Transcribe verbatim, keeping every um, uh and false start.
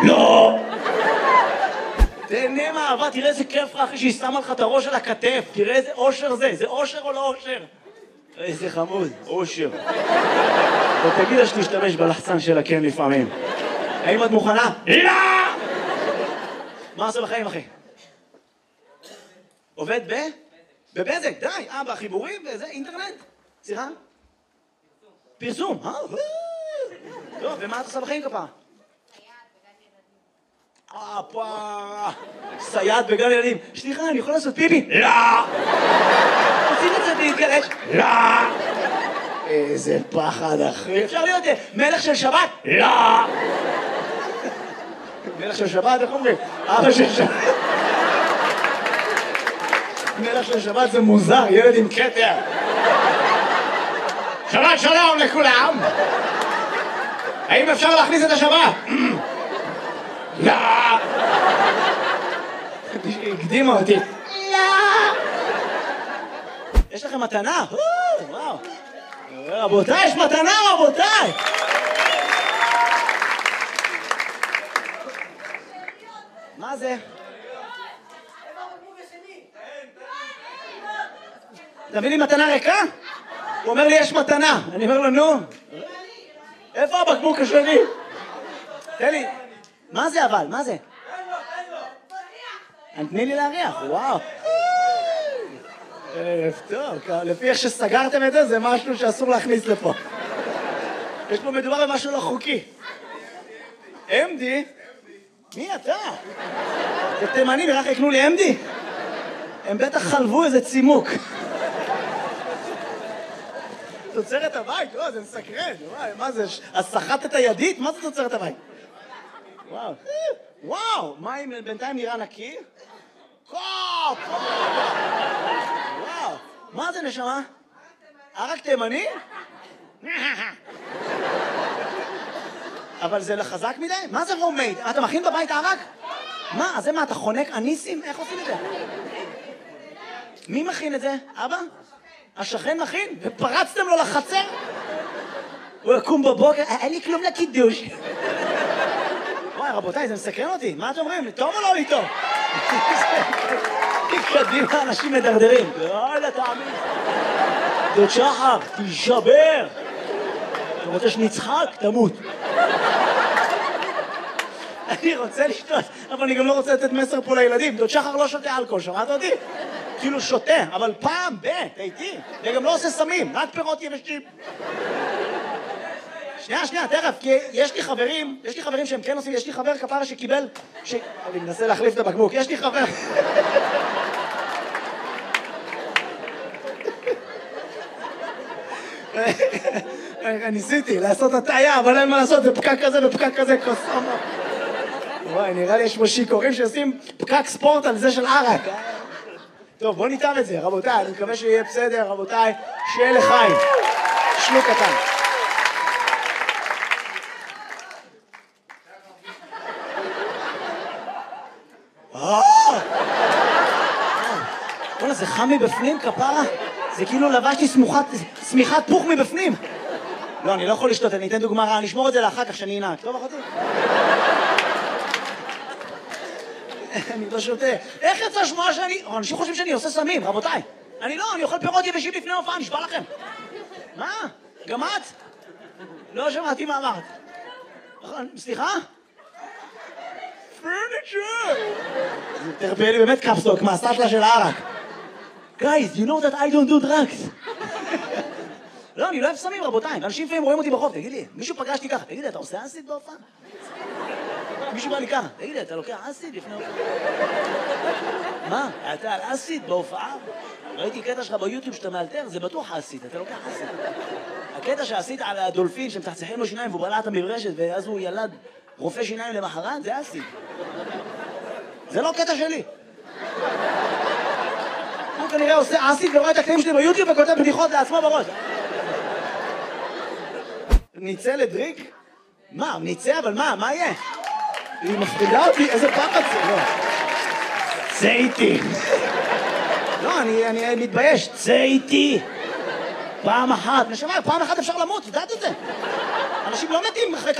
לא! תהנה מהאהבה, תראה איזה כיף לך אחי שהיא שמה לך את הראש על הכתף, תראה איזה אושר זה, זה אושר או לא אושר? איזה חמוד, אושר. ותגיד לה שתשתמש בלחצן שלה כן לפעמים. האם את מוכנה? לא! מה עושה בחיים אחי? עובד ב? בבזק, די, אה, בחיבורים, וזה, אינטרנט? סליחה? פרסום, אה? טוב, ומה את עושה בחיים כפרה? אה, פה... סייעת בגן ילדים. סליחה, אני יכול לעשות פיפי? לא! רוצים לצאת להתגלש? לא! איזה פחד, אחי. אפשר להיות מלך של שבת? לא! מלך של שבת, איך אומרים? אבא של שבת. מלך של שבת זה מוזר, ילד עם כתר. שבת שלום לכולם! האם אפשר להכניס את השבת? לא! הקדימה אותי. לא! יש לכם מתנה? וואו. רבותיי, יש מתנה, רבותיי! מה זה? תביא לי מתנה ריקה? הוא אומר לי, יש מתנה. אני אומר לו, נו. איפה הבקבוק השני? תן לי. מה זה אבל? מה זה? תני לי להריח, וואו. ערב טוב, לפי איך שסגרתם את זה, זה משהו שאסור להכניס לפה. יש פה מדובר במשהו לא חוקי. אם די? מי אתה? זה תימנים, רק יקנו לי אם די? הם בטח חלבו איזה צימוק. תוצרת הבית, וואו, זה מסקרן. מה זה, הסחטת הידית? מה זה תוצרת הבית? וואו. וואו, מים בינתיים נראה נקי? קופ! וואו, מה זה נשמה? ערק תימני? אבל זה לחזק מדי? מה זה רומייד? אתה מכין בבית ערק? מה, אז זה מה, אתה חונק אניסים? איך עושים את זה? מי מכין את זה? אבא? השכן מכין? ופרצתם לו לחצר? הוא יקום בבוקר, אין לי כלום לקידוש. וואי, רבותיי, זה מסקרן אותי. מה אתם אומרים? טוב או לא לי טוב? קדימה, אנשים מדרדרים. יאללה, תאמין. דוד שחר, תשבר. אתה רוצה שנצחק? תמות. אני רוצה לשתות, אבל אני גם לא רוצה לתת מסר פה לילדים. דוד שחר לא שותה אלכוהול, שמעת אותי? כאילו שותה, אבל פעם ב, תהייתי. וגם לא עושה סמים, רק פירות יבשים. שנייה, שנייה, תכף, כי יש לי חברים, יש לי חברים שהם כן עושים, יש לי חבר כפרה שקיבל, ש... אני מנסה להחליף את הבקבוק, יש לי חבר. ניסיתי לעשות הטעיה, אבל אין מה לעשות, זה פקק כזה ופקק כזה, קוסומו. וואי, נראה לי יש פה שיכורים שעושים פקק ספורט על זה של ערק. טוב, בוא ניתן את זה, רבותיי, אני מקווה שיהיה בסדר, רבותיי, שיהיה לחיים. שלוק קטן. וואלה, זה חם מבפנים, כפרה? זה כאילו לבשתי סמיכת פוך מבפנים. לא, אני לא יכול לשתות, אני אתן דוגמה רעה, אני אשמור את זה לאחר כך שאני אנהג. טוב, אחותי? אני לא שותה. איך יצא שמוע שאני... אנשים חושבים שאני עושה סמים, רבותיי. אני לא, אני אוכל פירות יבשים לפני הופעה, נשבע לכם. מה? גם את? לא שמעתי מה אמרת. סליחה? פרניצ'ר! תרפא לי באמת קפסטוק מהסטלה של הערק. Guys, you know that I don't do drugs. לא, אני לא אוהב סמים, רבותיי. אנשים לפעמים רואים אותי ברחוב, תגיד לי, מישהו פגשתי ככה, תגיד לי, אתה עושה אסיד בהופעה? מישהו בא לי ככה, תגיד לי, אתה לוקח אסיד לפני הופעה? מה? אתה על אסיד בהופעה? ראיתי קטע שלך ביוטיוב שאתה מאלתר, זה בטוח אסיד, אתה לוקח אסיד. הקטע שעשית על הדולפין שמצחצחים לו שיניים והוא בלע את המברשת ואז הוא ילד רופא שיניים למחרת, זה אסיד. זה לא קטע שלי. הוא כנראה עושה אסיד ורואה את הקטעים שלי ביוטיוב וכותב בדיחות לעצמו בראש. ניצא לדריק? מה, ניצא? אבל מה? מה יהיה? היא מפחידה אותי, איזה פחד זה, לא. צא איתי. לא, אני, אני מתבייש, צא איתי. פעם אחת, נשמע, פעם אחת אפשר למות, יודעת את זה. אנשים לא מתים אחרי